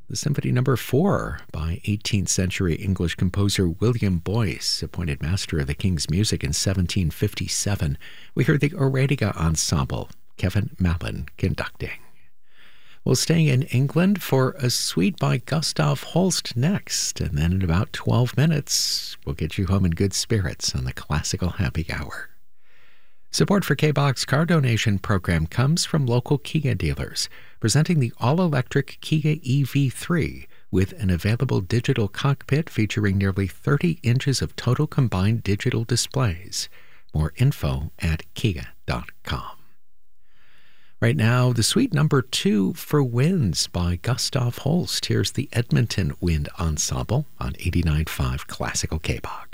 The Symphony No. 4 by 18th century English composer William Boyce, appointed Master of the King's Music in 1757. We heard the Aureliga Ensemble, Kevin Mallon conducting. We'll stay in England for a suite by Gustav Holst next, and then in about 12 minutes, we'll get you home in good spirits on the Classical Happy Hour. Support for K-Box car donation program comes from local Kia dealers, presenting the all-electric Kia EV3 with an available digital cockpit featuring nearly 30 inches of total combined digital displays. More info at kia.com. Right now, the suite number 2 for Winds by Gustav Holst. Here's the Edmonton Wind Ensemble on 89.5 Classical K-Box.